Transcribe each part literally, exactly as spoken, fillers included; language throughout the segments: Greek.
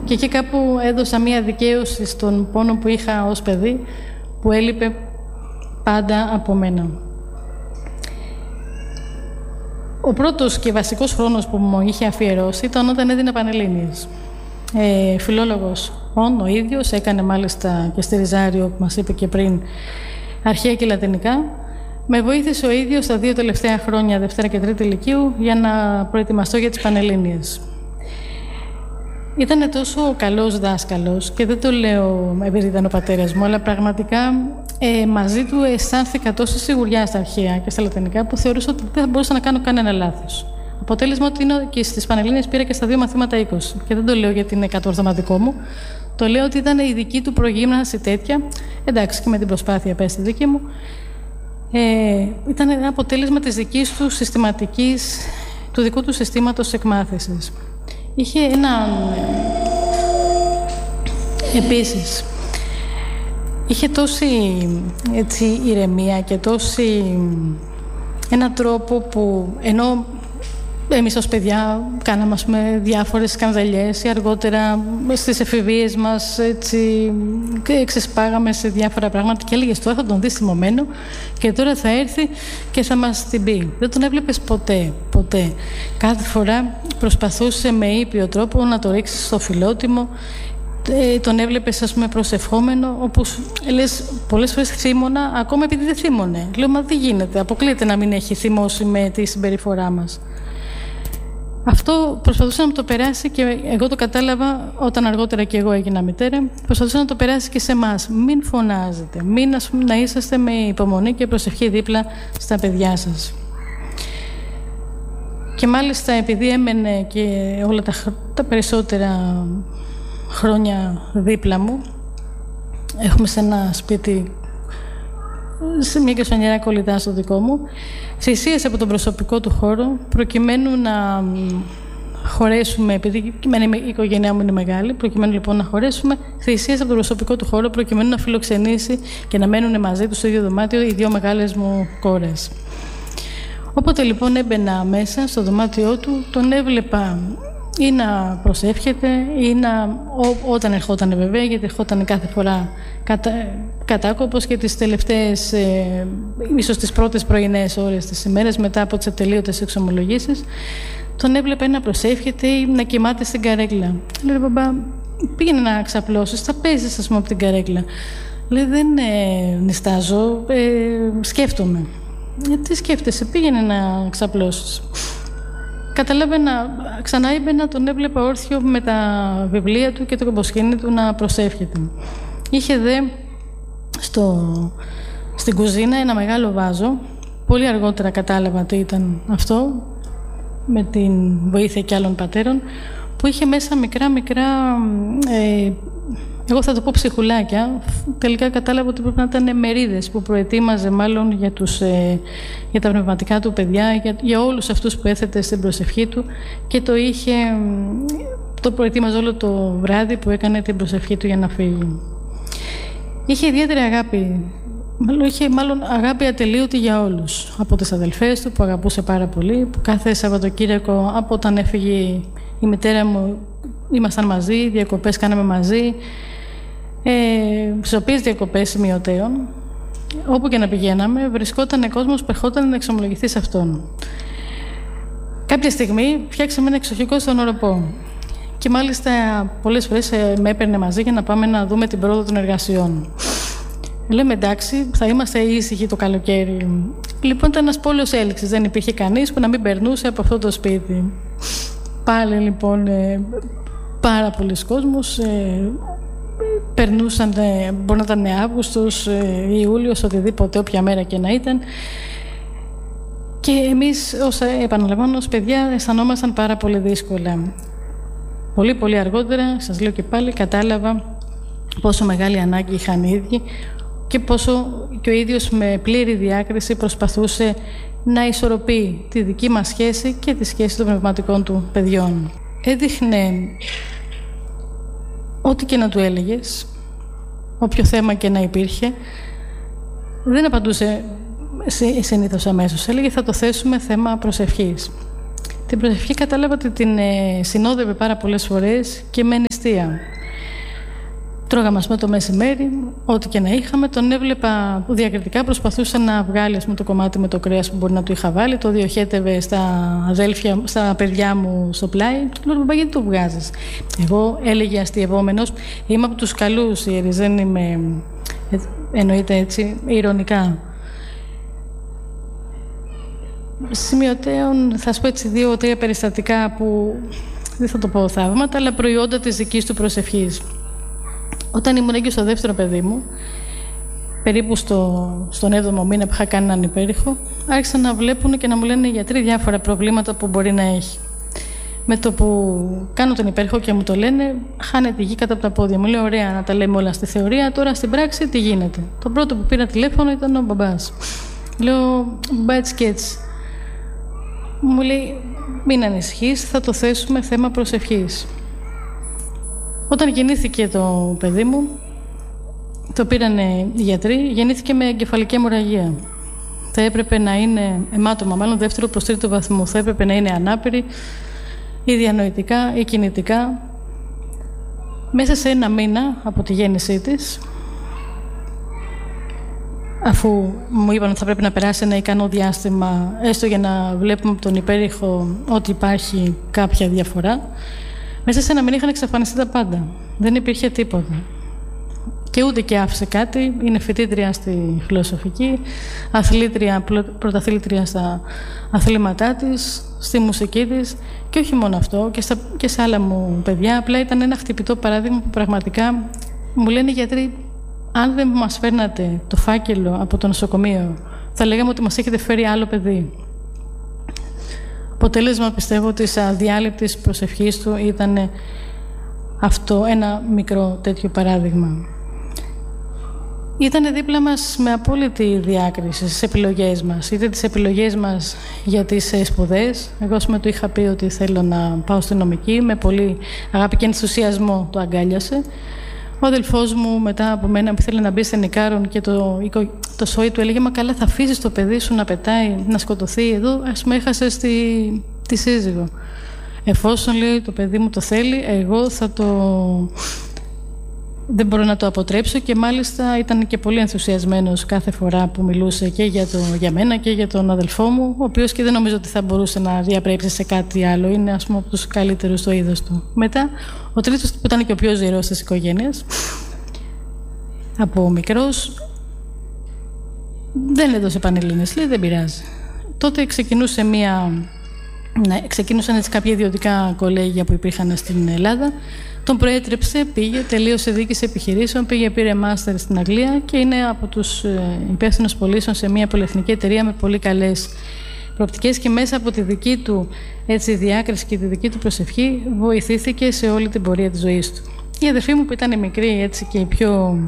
Και εκεί κάπου έδωσα μία δικαίωση στον πόνο που είχα ως παιδί, που έλειπε πάντα από μένα. Ο πρώτος και βασικός χρόνος που μου είχε αφιερώσει ήταν όταν έδινα Πανελλήνιες. Ε, φιλόλογος ον, ο ίδιος, έκανε μάλιστα και στη Ριζάριο, που μας είπε και πριν, αρχαία και λατινικά. Με βοήθησε ο ίδιος τα δύο τελευταία χρόνια, Δευτέρα και Τρίτη Λυκείου, για να προετοιμαστώ για τις Πανελλήνιες. Ήταν τόσο καλός δάσκαλος, και δεν το λέω επειδή ήταν ο πατέρας μου, αλλά πραγματικά ε, μαζί του αισθάνθηκα τόση σιγουριά στα αρχαία και στα λατινικά, που θεωρούσα ότι δεν θα μπορούσα να κάνω κανένα λάθος. Αποτέλεσμα ότι είναι και στις Πανελλήνιες πήρα και στα δύο μαθήματα είκοσι. Και δεν το λέω γιατί είναι κατόρθωμα δικό μου. Το λέω ότι ήταν η δική του προγύμναση τέτοια. Εντάξει, και με την προσπάθεια πες τη δική μου. Ε, ήταν ένα αποτέλεσμα της δικής του συστηματικής, του δικού του συστήματος εκμάθησης. Είχε ένα... Επίσης, είχε τόση έτσι, ηρεμία και τόση... έναν τρόπο που, ενώ εμείς ως παιδιά κάναμε ας πούμε, διάφορες σκανδαλιές ή αργότερα στις εφηβείες μας έτσι, ξεσπάγαμε σε διάφορα πράγματα και έλεγες τώρα θα τον δεις θυμωμένο και τώρα θα έρθει και θα μας την πει. Δεν τον έβλεπες ποτέ, ποτέ. Κάθε φορά προσπαθούσε με ήπιο τρόπο να το ρίξεις στο φιλότιμο. Τον έβλεπες ας πούμε προσευχόμενο, όπου λες πολλές φορές θύμωνα ακόμα επειδή δεν θύμωνε. Λέω μα δεν γίνεται, αποκλείεται να μην έχει θυμώσει με τη συμπεριφορά μας. Αυτό προσπαθούσε να μου το περάσει και εγώ το κατάλαβα όταν αργότερα και εγώ έγινα μητέρα. Προσπαθούσε να το περάσει και σε εμάς. Μην φωνάζετε, μην ας πούμε, να είσαστε με υπομονή και προσευχή δίπλα στα παιδιά σας. Και μάλιστα επειδή έμενε και όλα τα, τα περισσότερα χρόνια δίπλα μου, έχουμε σε ένα σπίτι σε μια κεσονιέρα κολλητά στο δικό μου, θυσίασε από τον προσωπικό του χώρο προκειμένου να χωρέσουμε, επειδή η οικογένειά μου είναι μεγάλη, προκειμένου λοιπόν να χωρέσουμε, θυσίασε από τον προσωπικό του χώρο προκειμένου να φιλοξενήσει και να μένουν μαζί του στο ίδιο δωμάτιο οι δύο μεγάλες μου κόρες. Όποτε λοιπόν έμπαινα μέσα στο δωμάτιό του, τον έβλεπα ή να προσεύχεται ή να, ό, όταν ερχόταν βέβαια, γιατί ερχόταν κάθε φορά κατα, κατάκοπος και τις τελευταίες, ε, ίσως τις πρώτες πρωινές ώρες της ημέρας μετά από τις ατελείωτες εξομολογήσεις, τον έβλεπε να προσεύχεται ή να κοιμάται στην καρέκλα. Λέει, μπαμπά, πήγαινε να ξαπλώσεις, θα παίζεις ας πούμε από την καρέκλα. Λέει, δεν ε, νηστάζω, ε, σκέφτομαι. Γιατί σκέφτεσαι, πήγαινε να ξαπλώσεις. Καταλάβαινα, ξανά έμπαινα, τον έβλεπα όρθιο με τα βιβλία του και το κομποσχήνι του να προσεύχεται. Είχε δε στο, στην κουζίνα ένα μεγάλο βάζο. Πολύ αργότερα κατάλαβα τι ήταν αυτό, με την βοήθεια και άλλων πατέρων, που είχε μέσα μικρά μικρά, ε, εγώ θα το πω ψυχουλάκια, τελικά κατάλαβα ότι πρέπει να ήταν μερίδες που προετοίμαζε μάλλον για, τους, ε, για τα πνευματικά του παιδιά, για, για όλους αυτούς που έθετε στην προσευχή του και το είχε, το προετοίμαζε όλο το βράδυ που έκανε την προσευχή του για να φύγει. Είχε ιδιαίτερη αγάπη, μάλλον, είχε μάλλον αγάπη ατελείωτη για όλους, από τις αδελφές του που αγαπούσε πάρα πολύ, που κάθε Σαββατοκύριακο από όταν έφυγε η μητέρα μου ήμασταν μαζί, διακοπές κάναμε μαζί, ε, στις οποίες διακοπές σημειωτέων, όπου και να πηγαίναμε, βρισκόταν κόσμος που ερχόταν να εξομολογηθεί σε αυτόν. Κάποια στιγμή φτιάξαμε ένα εξοχικό στον Οροπό και μάλιστα πολλές φορές με έπαιρνε μαζί για να πάμε να δούμε την πρόοδο των εργασιών. Λέμε εντάξει, θα είμαστε ήσυχοι το καλοκαίρι. Λοιπόν, ήταν ένας πόλος έλξης, δεν υπήρχε κανείς που να μην περνούσε από αυτό το σπίτι. Πάλι λοιπόν ε, πάρα πολλοί κόσμος ε, περνούσαν, ε, μπορεί να ήταν Αύγουστος, ε, Ιούλιος, οτιδήποτε, όποια μέρα και να ήταν. Και εμείς, όσα επαναλαμβάνω, ως παιδιά αισθανόμασταν πάρα πολύ δύσκολα. Πολύ πολύ αργότερα, σας λέω και πάλι, κατάλαβα πόσο μεγάλη ανάγκη είχαν οι ίδιοι και πόσο και ο ίδιος με πλήρη διάκριση προσπαθούσε να ισορροπεί τη δική μας σχέση και τη σχέση των πνευματικών του παιδιών. Έδειχνε ό,τι και να του έλεγες, όποιο θέμα και να υπήρχε, δεν απαντούσε συνήθως αμέσως. Έλεγε θα το θέσουμε θέμα προσευχής. Την προσευχή κατάλαβα ότι την ε, συνόδευε πάρα πολλές φορές και με νηστεία. Τρώγαμε ας πούμε το μεσημέρι, ό,τι και να είχαμε. Τον έβλεπα που διακριτικά προσπαθούσε να βγάλει ας πούμε, το κομμάτι με το κρέας που μπορεί να του είχα βάλει. Το διοχέτευε στα αδέλφια, στα παιδιά μου στο πλάι. Του λέω: «Μπαμπά, γιατί το βγάζεις?» Εγώ έλεγε αστειευόμενος: «Είμαι από τους καλούς, Ιερής, δεν είμαι». Εννοείται έτσι, ειρωνικά. Σημειωτέων, θα σου πω έτσι δύο-τρία περιστατικά που δεν θα το πω θαύματα, αλλά προϊόντα της δικής του προσευχής. Όταν ήμουν έγκυος στο δεύτερο παιδί μου, περίπου στο, στον έβδομο μήνα που είχα κάνει έναν υπέρηχο, άρχισαν να βλέπουν και να μου λένε οι γιατροί διάφορα προβλήματα που μπορεί να έχει. Με το που κάνω τον υπέρηχο και μου το λένε, χάνεται η γη κατά από τα πόδια μου. Λέω: «Ωραία, να τα λέμε όλα στη θεωρία, τώρα στην πράξη τι γίνεται?» Το πρώτο που πήρα τηλέφωνο ήταν ο μπαμπάς. Λέω: «Μπαμπά, έτσι και έτσι». Μου λέει: «Μην ανησυχείς, θα το θέσουμε θέμα προσευχής». Όταν γεννήθηκε το παιδί μου, το πήρανε οι γιατροί, γεννήθηκε με εγκεφαλική αιμορραγία. Θα έπρεπε να είναι αιμάτωμα, μάλλον δεύτερο προς τρίτο βαθμό. Θα έπρεπε να είναι ανάπηρη ή διανοητικά ή κινητικά. Μέσα σε ένα μήνα από τη γέννησή της, αφού μου είπαν ότι θα πρέπει να περάσει ένα ικανό διάστημα, έστω για να βλέπουμε από τον υπέρηχο ότι υπάρχει κάποια διαφορά, μέσα σε ένα μήνα είχαν εξαφανιστεί τα πάντα. Δεν υπήρχε τίποτα. Και ούτε και άφησε κάτι. Είναι φοιτήτρια στη φιλοσοφική, αθλήτρια, πρωταθλήτρια στα αθλήματά της, στη μουσική της, και όχι μόνο αυτό, και, στα, και σε άλλα μου παιδιά. Απλά ήταν ένα χτυπητό παράδειγμα που πραγματικά μου λένε οι γιατροί: «Αν δεν μας φέρνατε το φάκελο από το νοσοκομείο, θα λέγαμε ότι μας έχετε φέρει άλλο παιδί». Αποτέλεσμα, πιστεύω, της αδιάλειπτης προσευχής του ήταν αυτό, ένα μικρό τέτοιο παράδειγμα. Ήταν δίπλα μας με απόλυτη διάκριση στις επιλογές μας. Είτε τις επιλογές μας για τις σπουδές. Εγώ με του είχα πει ότι θέλω να πάω στη νομική. Με πολύ αγάπη και ενθουσιασμό το αγκάλιασε. Ο αδελφός μου μετά από μένα που ήθελε να μπει στην Ικάρον και το, το σόι του έλεγε: «Μα καλά, θα αφήσεις το παιδί σου να πετάει, να σκοτωθεί εδώ?» Ας πούμε, έχασε τη, τη σύζυγο. Εφόσον, λέει, το παιδί μου το θέλει, εγώ θα το... δεν μπορώ να το αποτρέψω, και μάλιστα ήταν και πολύ ενθουσιασμένος κάθε φορά που μιλούσε και για, το, για μένα και για τον αδελφό μου, ο οποίος και δεν νομίζω ότι θα μπορούσε να διαπρέψει σε κάτι άλλο. Είναι, ας πούμε, από τους καλύτερους στο είδος του. Μετά, ο τρίτος, που ήταν και ο πιο ζηρός της οικογένειας, από μικρός, δεν έδωσε πανελλήνες, λέει: «Δεν πειράζει». Τότε ξεκινούσε μία... Ναι, ξεκίνησαν έτσι κάποια ιδιωτικά κολέγια που υπήρχαν στην Ελλάδα. Τον προέτρεψε, πήγε, τελείωσε διοίκηση επιχειρήσεων, πήγε, πήρε μάστερ στην Αγγλία και είναι από τους υπεύθυνους πωλήσεων σε μια πολυεθνική εταιρεία με πολύ καλές προοπτικές, και μέσα από τη δική του έτσι, διάκριση και τη δική του προσευχή βοηθήθηκε σε όλη την πορεία της ζωής του. Η αδερφή μου, που ήταν μικρή έτσι, και η πιο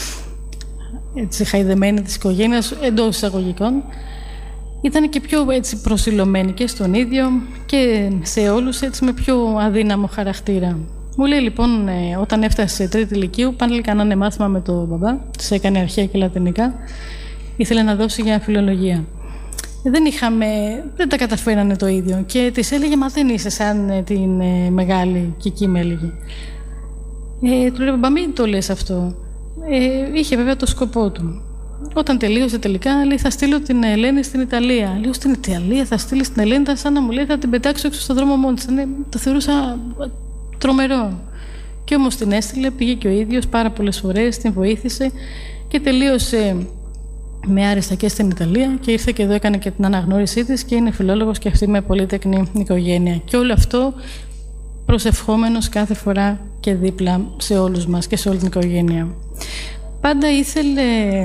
έτσι, χαϊδεμένη της οικογένειας εντός εισαγωγικών, ήταν και πιο έτσι, προσιλωμένη και στον ίδιο και σε όλους, έτσι, με πιο αδύναμο χαρακτήρα. Μου λέει λοιπόν, ε, όταν έφτασε σε τρίτη ηλικίου, πάνε να κάνανε μάθημα με τον μπαμπά, της έκανε αρχαία και λατινικά, ήθελε να δώσει για φιλολογία. Δεν, είχαμε, δεν τα καταφέρανε το ίδιο και της έλεγε: «Μα δεν είσαι σαν ε, την ε, μεγάλη», και εκεί με έλεγε. Ε, του λέει: «Μπαμπά, μην το λες αυτό». Ε, είχε βέβαια το σκοπό του. Όταν τελείωσε τελικά, λέει: «Θα στείλω την Ελένη στην Ιταλία». Λέω: «Στην Ιταλία θα στείλει την Ελένη?» Ήταν σαν να μου λέει: «Θα την πετάξω έξω στον δρόμο μόνη της». Ναι, το θεωρούσα τρομερό. Και όμως την έστειλε, πήγε και ο ίδιος πάρα πολλές φορές, την βοήθησε και τελείωσε με άριστα και στην Ιταλία και ήρθε και εδώ, έκανε και την αναγνώρισή της και είναι φιλόλογος και αυτή με πολύτεκνη οικογένεια. Και όλο αυτό προσευχόμενος κάθε φορά και δίπλα σε όλους μας και σε όλη την οικογένεια. Πάντα ήθελε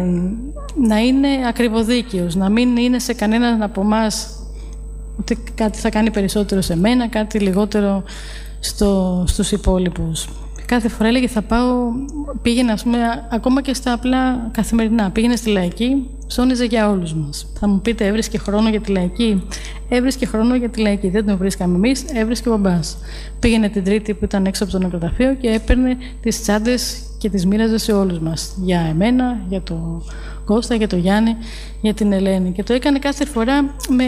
να είναι ακριβοδίκαιος, να μην είναι σε κανέναν από εμάς ότι κάτι θα κάνει περισσότερο σε μένα, κάτι λιγότερο στο, στους υπόλοιπους. Κάθε φορά έλεγε: «Θα πάω», πήγαινε ας πούμε, ακόμα και στα απλά καθημερινά. Πήγαινε στη Λαϊκή, ψώνιζε για όλους μας. Θα μου πείτε: «Έβρισκε χρόνο για τη Λαϊκή?» Έβρισκε χρόνο για τη Λαϊκή. Δεν τον βρίσκαμε εμείς, έβρισκε ο μπαμπάς. Πήγαινε την Τρίτη που ήταν έξω από το νεκροταφείο και έπαιρνε τις τσάντες και τις μοίραζε σε όλους μας. Για εμένα, για τον Κώστα, για τον Γιάννη, για την Ελένη. Και το έκανε κάθε φορά με,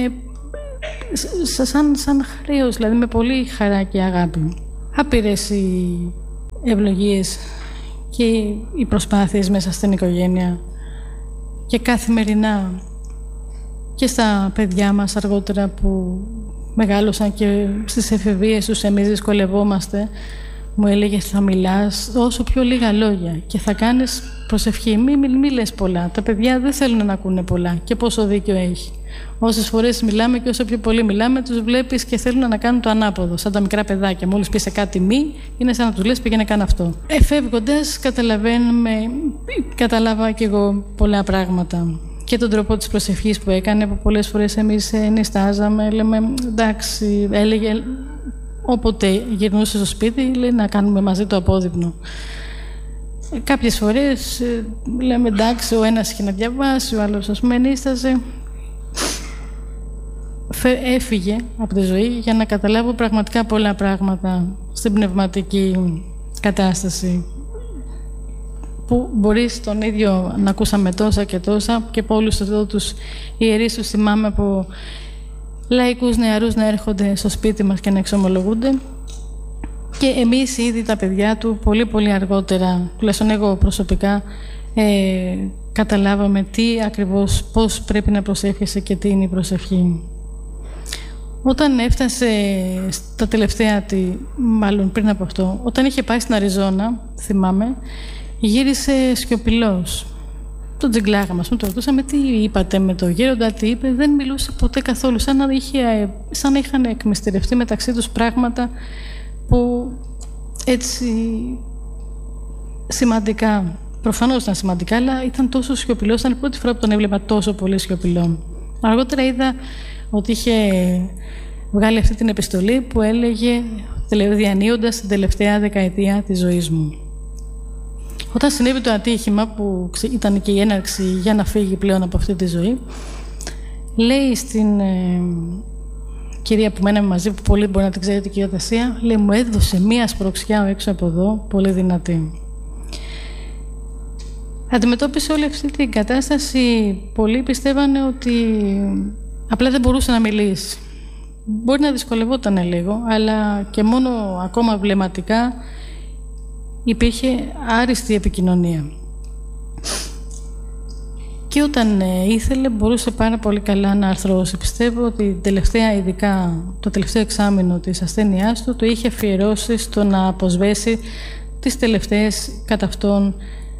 σαν, σαν χρέος, δηλαδή με πολύ χαρά και αγάπη. Άπειρες οι ευλογίες και οι προσπάθειες μέσα στην οικογένεια και καθημερινά και στα παιδιά μας αργότερα που μεγάλωσαν και στις εφηβείες τους εμείς δυσκολευόμαστε. Μου έλεγε θα μιλάς όσο πιο λίγα λόγια και θα κάνεις προσευχή. Μη, μη, μη λες πολλά. Τα παιδιά δεν θέλουν να ακούνε πολλά και πόσο δίκιο έχει. Όσες φορές μιλάμε και όσο πιο πολύ μιλάμε, τους βλέπεις και θέλουν να κάνουν το ανάποδο. Σαν τα μικρά παιδάκια. Μόλις πεις σε κάτι μη, είναι σαν να τους λες πήγαινε κάνε αυτό. Εφεύγοντας, καταλαβαίνουμε, κατάλαβα κι εγώ πολλά πράγματα. Και τον τρόπο της προσευχής που έκανε, που πολλές φορές εμείς νιστάζαμε, λέμε εντάξει, έλεγε. Όποτε γυρνούσε στο σπίτι, λέει να κάνουμε μαζί το απόδειπνο. Κάποιες φορές λέμε εντάξει, ο ένας είχε να διαβάσει, ο άλλος ας πούμε ενίσταζε. Έφυγε από τη ζωή για να καταλάβω πραγματικά πολλά πράγματα στην πνευματική κατάσταση. Που μπορείς τον ίδιο να ακούσαμε τόσα και τόσα και από όλους εδώ τους ιερείς τους θυμάμαι από λαϊκούς νεαρούς να έρχονται στο σπίτι μας και να εξομολογούνται και εμείς ήδη τα παιδιά του πολύ πολύ αργότερα, τουλάχιστον εγώ προσωπικά, ε, καταλάβαμε τι ακριβώς, πώς πρέπει να προσεύχεσαι και τι είναι η προσευχή. Όταν έφτασε στα τελευταία, μάλλον πριν από αυτό, όταν είχε πάει στην Αριζόνα, θυμάμαι, γύρισε σιωπηλός. Τον τζιγκλάγαμε, ας πούμε, το ρωτούσαμε τι είπατε με το γέροντα, τι είπε, δεν μιλούσε ποτέ καθόλου, σαν να, είχε, σαν να είχαν εκμυστηρευτεί μεταξύ τους πράγματα που έτσι σημαντικά, προφανώς ήταν σημαντικά, αλλά ήταν τόσο σιωπηλός, ήταν η πρώτη φορά που τον έβλεπα τόσο πολύ σιωπηλό. Αργότερα είδα ότι είχε βγάλει αυτή την επιστολή που έλεγε, διανύοντας την τελευταία δεκαετία της ζωής μου. Όταν συνέβη το ατύχημα που ήταν και η έναρξη για να φύγει πλέον από αυτή τη ζωή, λέει στην ε, κυρία που μέναμε μαζί, που πολύ μπορεί να την ξέρετε, η κυρία Τασία, λέει μου έδωσε μία σπροξιά έξω από εδώ, πολύ δυνατή. Αντιμετώπισε όλη αυτή την κατάσταση, πολλοί πιστεύανε ότι απλά δεν μπορούσε να μιλήσει. Μπορεί να δυσκολευόταν λίγο, αλλά και μόνο ακόμα βλεμματικά υπήρχε άριστη επικοινωνία. Και όταν ε, ήθελε μπορούσε πάρα πολύ καλά να αρθρώσει. Πιστεύω ότι τελευταία, ειδικά το τελευταίο εξάμηνο της ασθένειάς του το είχε αφιερώσει στο να αποσβέσει τις τελευταίες κατά αυτόν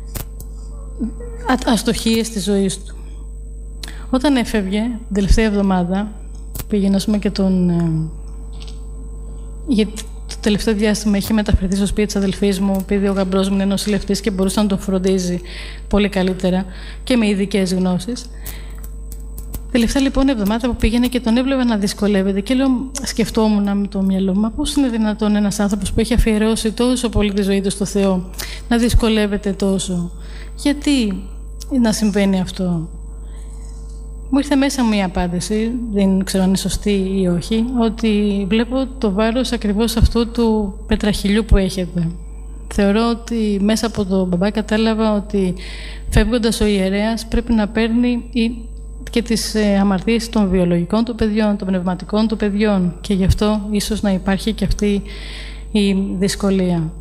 αστοχίες της ζωής του. Όταν έφευγε την τελευταία εβδομάδα πήγαινε ας πούμε και τον... Ε, γιατί το τελευταίο διάστημα είχε μεταφερθεί στο σπίτι της αδελφής μου, επειδή ο γαμπρός μου είναι νοσηλευτής και μπορούσε να τον φροντίζει πολύ καλύτερα και με ειδικές γνώσεις. Τελευταία λοιπόν εβδομάδα που πήγαινε και τον έβλεπα να δυσκολεύεται και λέω, σκεφτόμουν με το μυαλό μου, μα πώς είναι δυνατόν ένας άνθρωπος που έχει αφιερώσει τόσο πολύ τη ζωή του στο Θεό να δυσκολεύεται τόσο. Γιατί να συμβαίνει αυτό. Μου ήρθε μέσα μια απάντηση, δεν ξέρω αν είναι σωστή ή όχι, ότι βλέπω το βάρος ακριβώς αυτού του πετραχυλιού που έχετε. Θεωρώ ότι μέσα από τον μπαμπά κατάλαβα ότι φεύγοντας ο ιερέας πρέπει να παίρνει και τις αμαρτίες των βιολογικών του παιδιών, των πνευματικών του παιδιών και γι' αυτό ίσως να υπάρχει και αυτή η δυσκολία.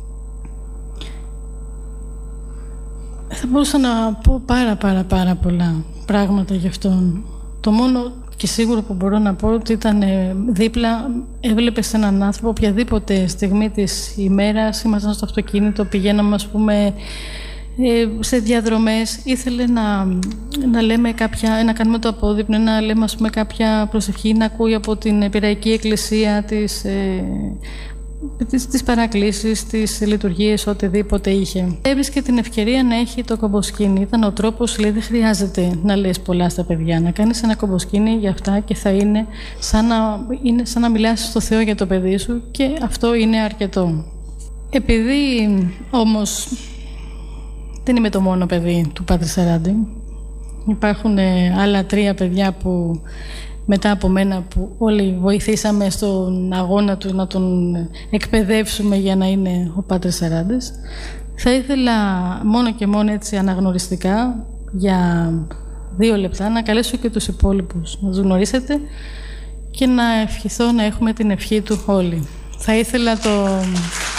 Θα μπορούσα να πω πάρα πάρα πάρα πολλά πράγματα γι' αυτόν. Το μόνο και σίγουρο που μπορώ να πω ότι ήταν δίπλα, έβλεπες έναν άνθρωπο οποιαδήποτε στιγμή της ημέρας, ήμασταν στο αυτοκίνητο, πηγαίναμε ας πούμε σε διαδρομές, ήθελε να, να λέμε κάποια, να κάνουμε το απόδειπνο, να λέμε ας πούμε κάποια προσευχή, να ακούει από την Πειραϊκή Εκκλησία της τις, τις παρακλήσεις, τις λειτουργίες, οτιδήποτε είχε. Έβρισκε την ευκαιρία να έχει το κομποσκήνι. Ήταν ο τρόπος, λέει, δεν χρειάζεται να λες πολλά στα παιδιά. Να κάνεις ένα κομποσκήνι για αυτά και θα είναι σαν να, είναι σαν να μιλάς στο Θεό για το παιδί σου και αυτό είναι αρκετό. Επειδή όμως δεν είμαι το μόνο παιδί του Πάτρι Σαράντη, υπάρχουν άλλα τρία παιδιά που μετά από μένα που όλοι βοηθήσαμε στον αγώνα του να τον εκπαιδεύσουμε για να είναι ο Πάτρις Σαράντης. Θα ήθελα μόνο και μόνο έτσι αναγνωριστικά για δύο λεπτά να καλέσω και τους υπόλοιπους να τους γνωρίσετε και να ευχηθώ να έχουμε την ευχή του όλοι. Θα ήθελα το...